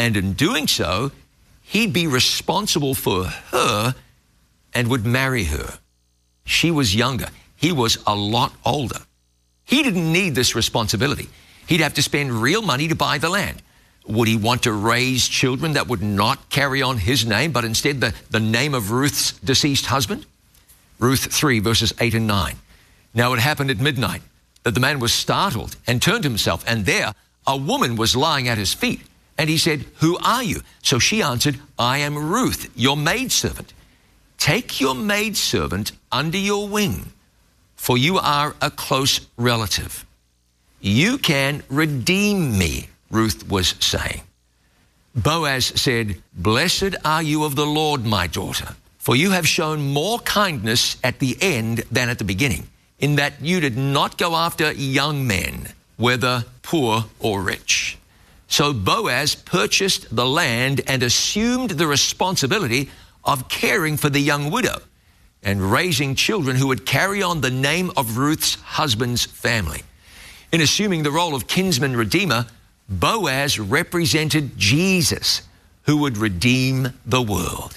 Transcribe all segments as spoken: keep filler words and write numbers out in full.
And in doing so, he'd be responsible for her and would marry her. She was younger. He was a lot older. He didn't need this responsibility. He'd have to spend real money to buy the land. Would he want to raise children that would not carry on his name, but instead the, the name of Ruth's deceased husband? Ruth three, verses eight and nine. Now it happened at midnight that the man was startled and turned himself, and there a woman was lying at his feet. And he said, "Who are you?" So she answered, "I am Ruth, your maidservant. Take your maidservant under your wing, for you are a close relative. You can redeem me," Ruth was saying. Boaz said, "Blessed are you of the Lord, my daughter, for you have shown more kindness at the end than at the beginning, in that you did not go after young men, whether poor or rich." So Boaz purchased the land and assumed the responsibility of caring for the young widow and raising children who would carry on the name of Ruth's husband's family. In assuming the role of kinsman redeemer, Boaz represented Jesus, who would redeem the world.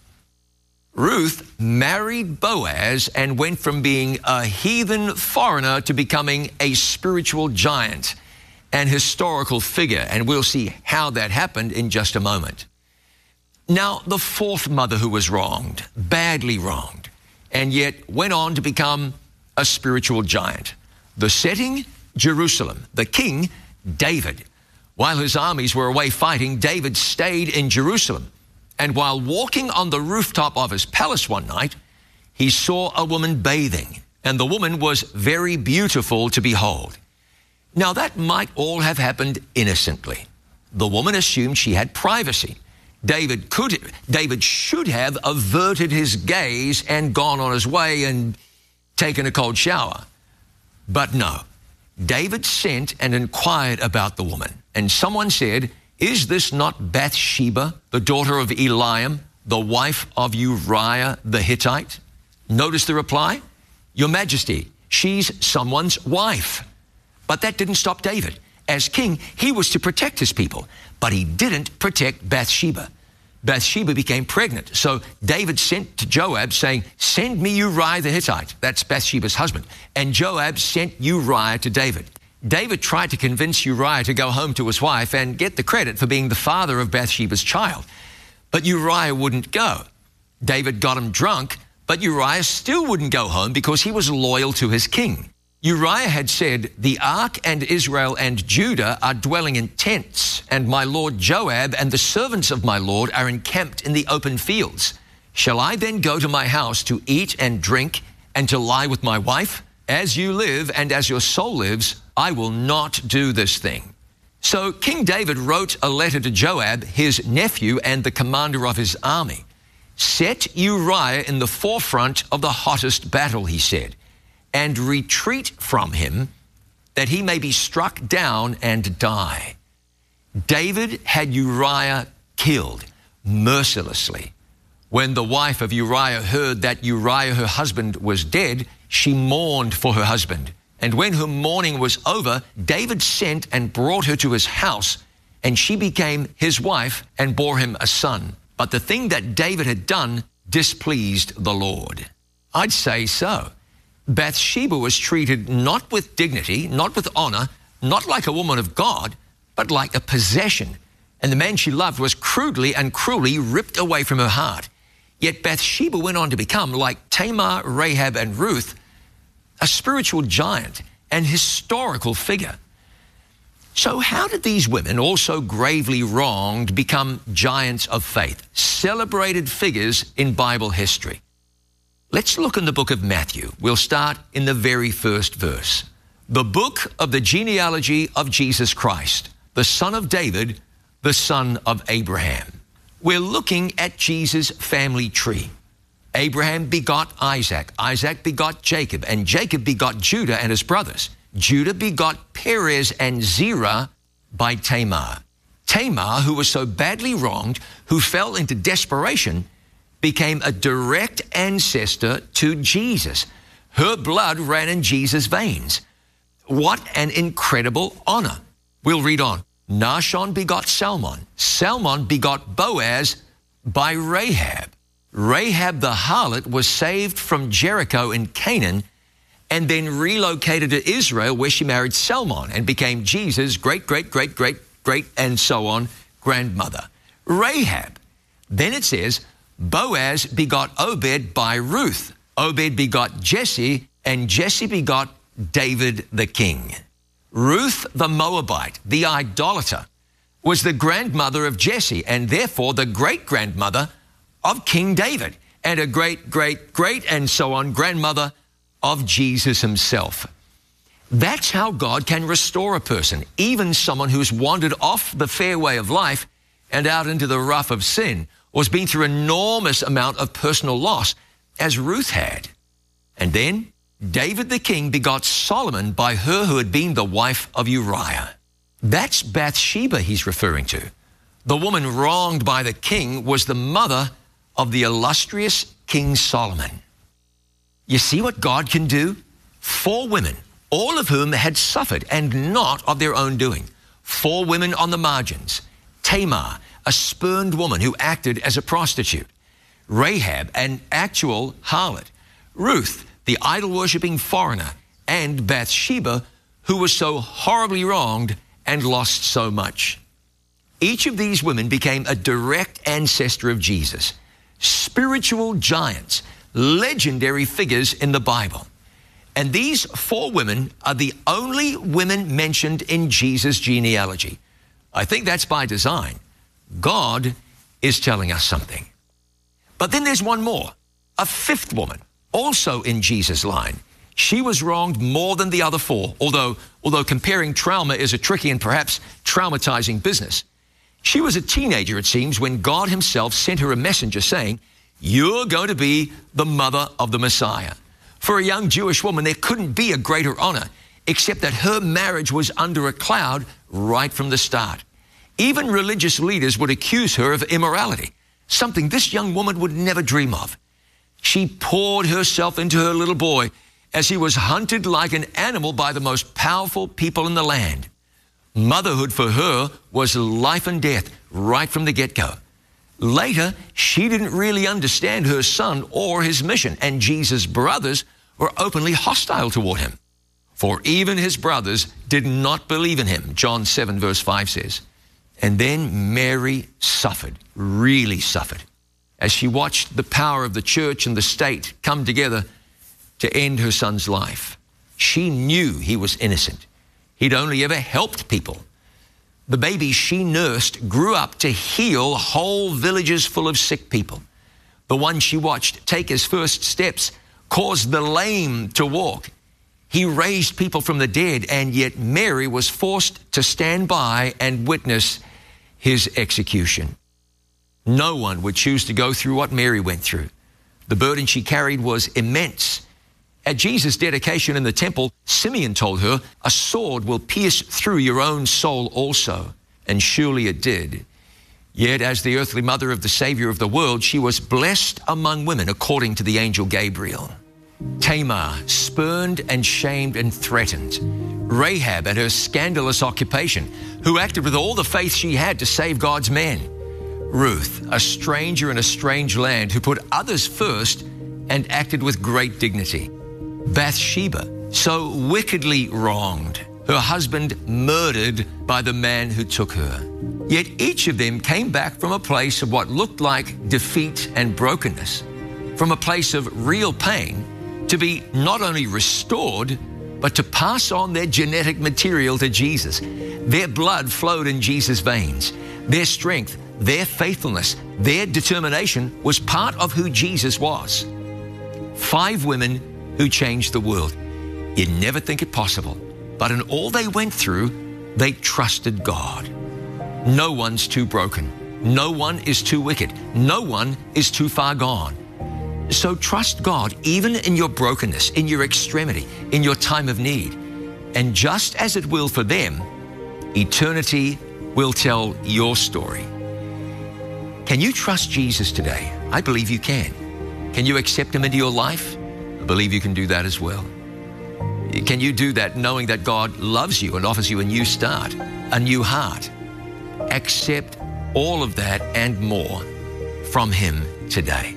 Ruth married Boaz and went from being a heathen foreigner to becoming a spiritual giant, an historical figure, and we'll see how that happened in just a moment. Now, the fourth mother who was wronged, badly wronged, and yet went on to become a spiritual giant. The setting, Jerusalem. The king, David. While his armies were away fighting, David stayed in Jerusalem. And while walking on the rooftop of his palace one night, he saw a woman bathing, and the woman was very beautiful to behold. Now, that might all have happened innocently. The woman assumed she had privacy. David could, David should have averted his gaze and gone on his way and taken a cold shower. But no, David sent and inquired about the woman. And someone said, "Is this not Bathsheba, the daughter of Eliam, the wife of Uriah the Hittite?" Notice the reply, "Your Majesty, she's someone's wife." But that didn't stop David. As king, he was to protect his people, but he didn't protect Bathsheba. Bathsheba became pregnant, so David sent to Joab saying, "Send me Uriah the Hittite." That's Bathsheba's husband. And Joab sent Uriah to David. David tried to convince Uriah to go home to his wife and get the credit for being the father of Bathsheba's child. But Uriah wouldn't go. David got him drunk, but Uriah still wouldn't go home because he was loyal to his king. Uriah had said, "The ark and Israel and Judah are dwelling in tents, and my lord Joab and the servants of my lord are encamped in the open fields. Shall I then go to my house to eat and drink and to lie with my wife? As you live and as your soul lives, I will not do this thing." So King David wrote a letter to Joab, his nephew and the commander of his army. "Set Uriah in the forefront of the hottest battle," he said, "and retreat from him, that he may be struck down and die." David had Uriah killed mercilessly. When the wife of Uriah heard that Uriah, her husband, was dead, she mourned for her husband. And when her mourning was over, David sent and brought her to his house, and she became his wife and bore him a son. But the thing that David had done displeased the Lord. I'd say so. Bathsheba was treated not with dignity, not with honor, not like a woman of God, but like a possession. And the man she loved was crudely and cruelly ripped away from her heart. Yet Bathsheba went on to become, like Tamar, Rahab, and Ruth, a spiritual giant and historical figure. So how did these women, also gravely wronged, become giants of faith, celebrated figures in Bible history? Let's look in the book of Matthew. We'll start in the very first verse. The book of the genealogy of Jesus Christ, the son of David, the son of Abraham. We're looking at Jesus' family tree. Abraham begot Isaac, Isaac begot Jacob, and Jacob begot Judah and his brothers. Judah begot Perez and Zerah by Tamar. Tamar, who was so badly wronged, who fell into desperation, became a direct ancestor to Jesus. Her blood ran in Jesus' veins. What an incredible honor. We'll read on. Nahshon begot Salmon. Salmon begot Boaz by Rahab. Rahab the harlot was saved from Jericho in Canaan and then relocated to Israel, where she married Salmon and became Jesus' great, great, great, great, great, and so on, grandmother. Rahab. Then it says, Boaz begot Obed by Ruth. Obed begot Jesse, and Jesse begot David the king. Ruth the Moabite, the idolater, was the grandmother of Jesse, and therefore the great-grandmother of King David, and a great, great, great, and so on, grandmother of Jesus himself. That's how God can restore a person, even someone who's wandered off the fair way of life and out into the rough of sin, or has been through an enormous amount of personal loss, as Ruth had. And then David the king begot Solomon by her who had been the wife of Uriah. That's Bathsheba he's referring to. The woman wronged by the king was the mother of the illustrious King Solomon. You see what God can do? Four women, all of whom had suffered and not of their own doing. Four women on the margins. Tamar, a spurned woman who acted as a prostitute. Rahab, an actual harlot. Ruth, the idol-worshipping foreigner. And Bathsheba, who was so horribly wronged and lost so much. Each of these women became a direct ancestor of Jesus. Spiritual giants, legendary figures in the Bible. And these four women are the only women mentioned in Jesus' genealogy. I think that's by design. God is telling us something. But then there's one more, a fifth woman, also in Jesus' line. She was wronged more than the other four, although, although comparing trauma is a tricky and perhaps traumatizing business. She was a teenager, it seems, when God himself sent her a messenger saying, "You're going to be the mother of the Messiah." For a young Jewish woman, there couldn't be a greater honor, except that her marriage was under a cloud right from the start. Even religious leaders would accuse her of immorality, something this young woman would never dream of. She poured herself into her little boy as he was hunted like an animal by the most powerful people in the land. Motherhood for her was life and death right from the get-go. Later, she didn't really understand her son or his mission, and Jesus' brothers were openly hostile toward him. For even his brothers did not believe in him, John seven verse five says. And then Mary suffered, really suffered, as she watched the power of the church and the state come together to end her son's life. She knew he was innocent. He'd only ever helped people. The baby she nursed grew up to heal whole villages full of sick people. The one she watched take his first steps caused the lame to walk. He raised people from the dead, and yet Mary was forced to stand by and witness his execution. No one would choose to go through what Mary went through. The burden she carried was immense. At Jesus' dedication in the temple, Simeon told her, "A sword will pierce through your own soul also." And surely it did. Yet as the earthly mother of the Savior of the world, she was blessed among women according to the angel Gabriel. Tamar, spurned and shamed and threatened. Rahab and her scandalous occupation, who acted with all the faith she had to save God's men. Ruth, a stranger in a strange land who put others first and acted with great dignity. Bathsheba, so wickedly wronged, her husband murdered by the man who took her. Yet each of them came back from a place of what looked like defeat and brokenness, from a place of real pain, to be not only restored, but to pass on their genetic material to Jesus. Their blood flowed in Jesus' veins. Their strength, their faithfulness, their determination was part of who Jesus was. Five women who changed the world. You'd never think it possible, but in all they went through, they trusted God. No one's too broken. No one is too wicked. No one is too far gone. So trust God even in your brokenness, in your extremity, in your time of need. And just as it will for them, eternity will tell your story. Can you trust Jesus today? I believe you can. Can you accept him into your life? I believe you can do that as well. Can you do that knowing that God loves you and offers you a new start, a new heart, Accept all of that and more from Him today.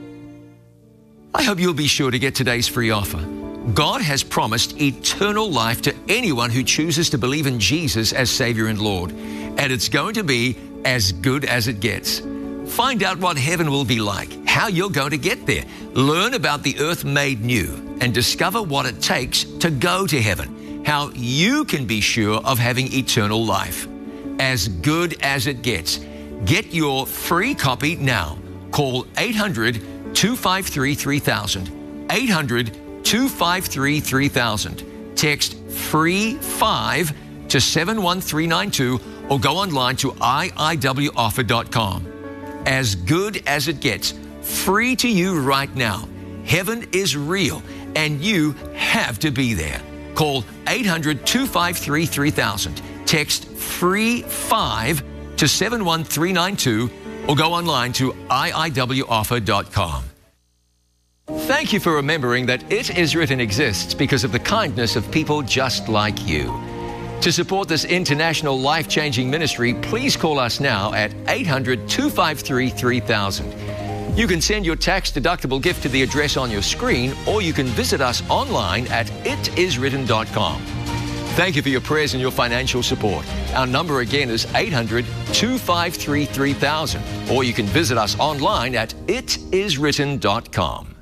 I hope you'll be sure to get today's free offer. God has promised eternal life to anyone who chooses to believe in Jesus as Savior and Lord. And it's going to be as good as it gets. Find out what heaven will be like, how you're going to get there. Learn about the earth made new and discover what it takes to go to heaven, how you can be sure of having eternal life. As good as it gets. Get your free copy now. Call eight hundred, two five three, three thousand. eight hundred, two five three, three thousand. Text FREE five to seven one three nine two or go online to I I W offer dot com. As good as it gets, free to you right now. Heaven is real and you have to be there. Call eight hundred, two five three, three thousand. Text FREE five to seven one three nine two or go online to I I W offer dot com. Thank you for remembering that It Is Written exists because of the kindness of people just like you. To support this international life-changing ministry, please call us now at eight hundred, two five three, three thousand. You can send your tax-deductible gift to the address on your screen, or you can visit us online at it is written dot com. Thank you for your prayers and your financial support. Our number again is eight hundred, two five three, three thousand, or you can visit us online at it is written dot com.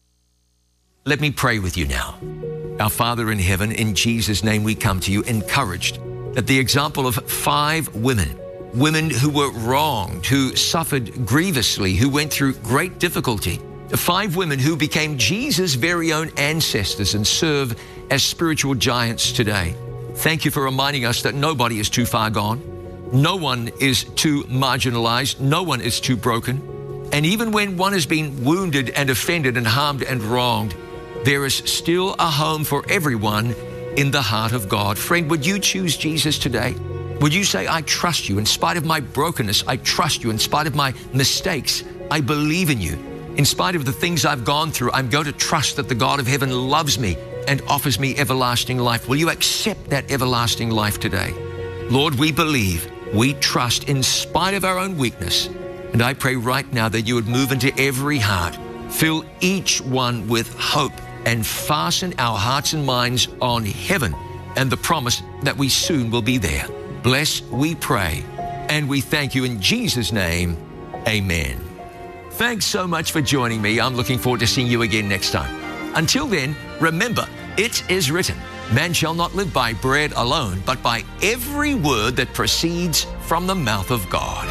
Let me pray with you now. Our Father in heaven, in Jesus' name we come to you encouraged that the example of five women, women who were wronged, who suffered grievously, who went through great difficulty, five women who became Jesus' very own ancestors and serve as spiritual giants today. Thank you for reminding us that nobody is too far gone. No one is too marginalized. No one is too broken. And even when one has been wounded and offended and harmed and wronged, there is still a home for everyone in the heart of God. Friend, would you choose Jesus today? Would you say, I trust you in spite of my brokenness. I trust you in spite of my mistakes. I believe in you. In spite of the things I've gone through, I'm going to trust that the God of heaven loves me and offers me everlasting life. Will you accept that everlasting life today? Lord, we believe, we trust in spite of our own weakness. And I pray right now that you would move into every heart, fill each one with hope, and fasten our hearts and minds on heaven and the promise that we soon will be there. Bless, we pray, and we thank you in Jesus' name. Amen. Thanks so much for joining me. I'm looking forward to seeing you again next time. Until then, remember, it is written, man shall not live by bread alone, but by every word that proceeds from the mouth of God.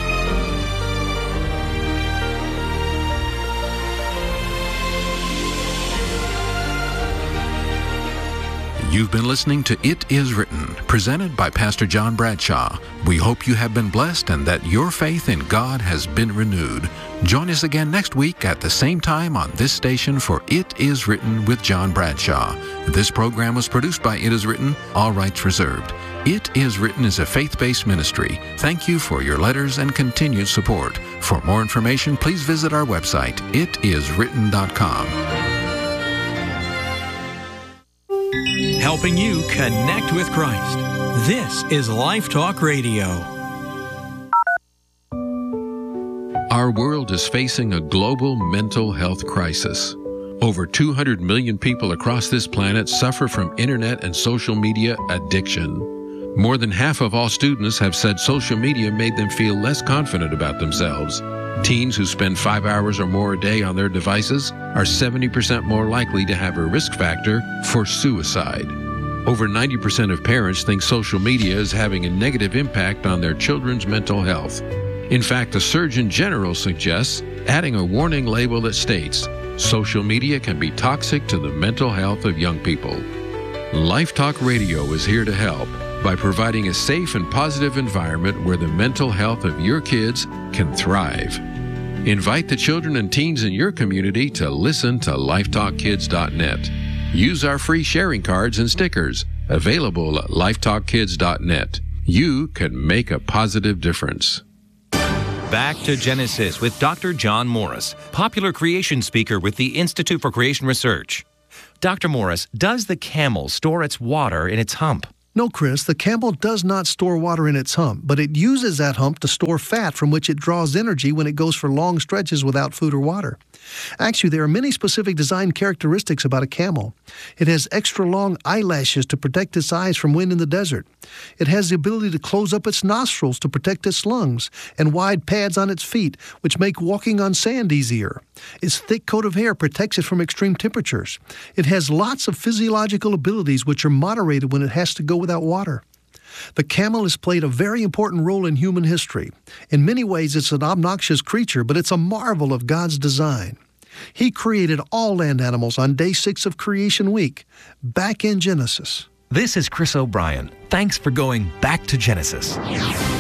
You've been listening to It Is Written, presented by Pastor John Bradshaw. We hope you have been blessed and that your faith in God has been renewed. Join us again next week at the same time on this station for It Is Written with John Bradshaw. This program was produced by It Is Written, all rights reserved. It Is Written is a faith-based ministry. Thank you for your letters and continued support. For more information, please visit our website, it is written dot com. Helping you connect with Christ. This is Life Talk Radio. Our world is facing a global mental health crisis. Over two hundred million people across this planet suffer from internet and social media addiction. More than half of all students have said social media made them feel less confident about themselves. Teens who spend five hours or more a day on their devices are seventy percent more likely to have a risk factor for suicide. Over ninety percent of parents think social media is having a negative impact on their children's mental health. In fact, the Surgeon General suggests adding a warning label that states, social media can be toxic to the mental health of young people. Life Talk Radio is here to help by providing a safe and positive environment where the mental health of your kids can thrive. Invite the children and teens in your community to listen to life talk kids dot net. Use our free sharing cards and stickers available at life talk kids dot net. You can make a positive difference. Back to Genesis with Doctor John Morris, popular creation speaker with the Institute for Creation Research. Doctor Morris, does the camel store its water in its hump? No, Chris, the camel does not store water in its hump, but it uses that hump to store fat from which it draws energy when it goes for long stretches without food or water. Actually, there are many specific design characteristics about a camel. It has extra long eyelashes to protect its eyes from wind in the desert. It has the ability to close up its nostrils to protect its lungs, and wide pads on its feet, which make walking on sand easier. Its thick coat of hair protects it from extreme temperatures. It has lots of physiological abilities which are moderated when it has to go without water. The camel has played a very important role in human history. In many ways, it's an obnoxious creature, but it's a marvel of God's design. He created all land animals on day six of Creation Week, back in Genesis. This is Chris O'Brien. Thanks for going back to Genesis.